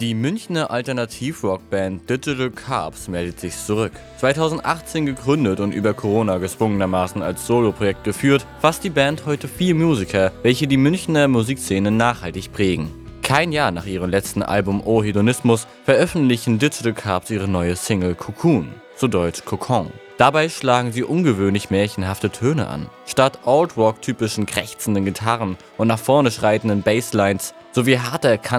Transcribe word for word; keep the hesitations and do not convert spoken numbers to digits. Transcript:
Die Münchner Alternativ-Rock-Band Digital Carbs meldet sich zurück. zweitausendachtzehn gegründet und über Corona gezwungenermaßen als Soloprojekt geführt, fasst die Band heute vier Musiker, welche die Münchner Musikszene nachhaltig prägen. Kein Jahr nach ihrem letzten Album Oh Hedonismus veröffentlichen Digital Carbs ihre neue Single Cocoon, zu Deutsch Kokon. Dabei schlagen sie ungewöhnlich märchenhafte Töne an. Statt Alt-Rock-typischen krächzenden Gitarren und nach vorne schreitenden Basslines sowie harter